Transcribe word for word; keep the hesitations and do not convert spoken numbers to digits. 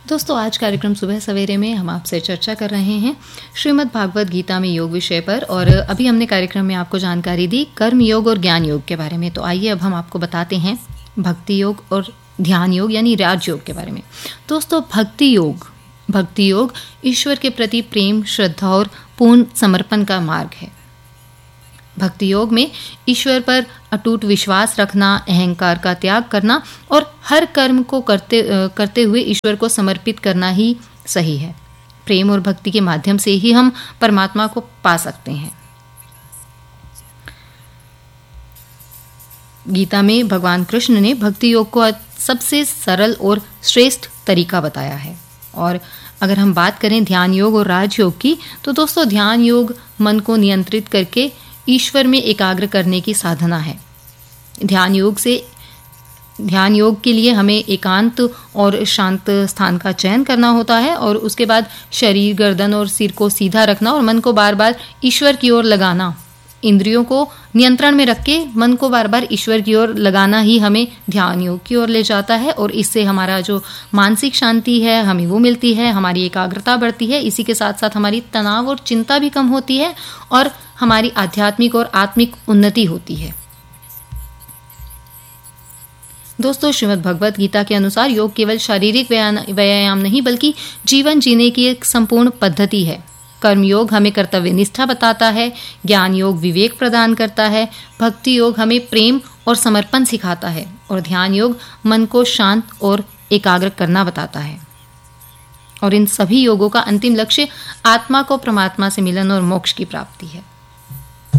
दोस्तों, आज कार्यक्रम सुबह सवेरे में हम आपसे चर्चा कर रहे हैं श्रीमद् भागवत गीता में योग विषय पर। और अभी हमने कार्यक्रम में आपको जानकारी दी कर्म योग और ज्ञान योग के बारे में। तो आइए अब हम आपको बताते हैं भक्ति योग और ध्यान योग यानी राज योग के बारे में। दोस्तों, भक्ति योग भक्ति योग ईश्वर के प्रति प्रेम, श्रद्धा और पूर्ण समर्पण का मार्ग है। भक्ति योग में ईश्वर पर अटूट विश्वास रखना, अहंकार का त्याग करना और हर कर्म को करते करते हुए ईश्वर को समर्पित करना ही सही है। प्रेम और भक्ति के माध्यम से ही हम परमात्मा को पा सकते हैं। गीता में भगवान कृष्ण ने भक्ति योग को सबसे सरल और श्रेष्ठ तरीका बताया है। और अगर हम बात करें ध्यान योग और राजयोग की, तो दोस्तों ध्यान योग मन को नियंत्रित करके ईश्वर में एकाग्र करने की साधना है। ध्यान योग से ध्यान योग के लिए हमें एकांत और शांत स्थान का चयन करना होता है और उसके बाद शरीर, गर्दन और सिर को सीधा रखना और मन को बार बार ईश्वर की ओर लगाना। इंद्रियों को नियंत्रण में रख के मन को बार बार ईश्वर की ओर लगाना ही हमें ध्यान योग की ओर ले जाता है। और इससे हमारा जो मानसिक शांति है हमें वो मिलती है, हमारी एकाग्रता बढ़ती है। इसी के साथ साथ हमारी तनाव और चिंता भी कम होती है और हमारी आध्यात्मिक और आत्मिक उन्नति होती है। दोस्तों, श्रीमद् भगवत गीता के अनुसार योग केवल शारीरिक व्यायाम नहीं बल्कि जीवन जीने की एक संपूर्ण पद्धति है। कर्म योग हमें कर्तव्य निष्ठा बताता है, ज्ञान योग विवेक प्रदान करता है, भक्ति योग हमें प्रेम और समर्पण सिखाता है और ध्यान योग मन को शांत और एकाग्र करना बताता है। और इन सभी योगों का अंतिम लक्ष्य आत्मा को परमात्मा से मिलन और मोक्ष की प्राप्ति है।